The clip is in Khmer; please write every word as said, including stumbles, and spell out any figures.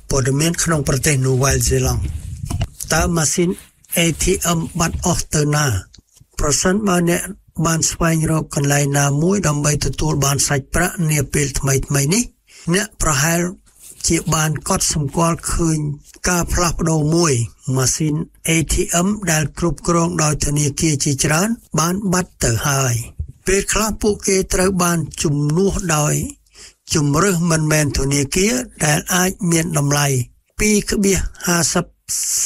ព័ត៌មានក្នុងប្រទេសនូវែលសេឡង់តើម៉ាស៊ីន เอ ที เอ็ม បាត់អស់ទៅណាប្រសិនបើអ្នកបានស្វែងរកកន្លែងណាមួយដើម្បីទទួលបានសាច់ប្រាក់នាពេលថ្មីៗនេះអ្នកប្រហែលជាបានកត់សម្គាល់ឃើញការផ្លាស់ប្ដូរមួយម៉ាស៊ីន เอ ที เอ็ม ដែលគ្រប់គ្រងដោយធនាគារជាច្រើនបានបាត់ទៅហើយពេលខ្លះពួកគេត្រូវបានជំនួសដោយជំរើសមិនមែនធនាគារដែលអាចមានតម្លៃ ពីរភាគห้าสิบ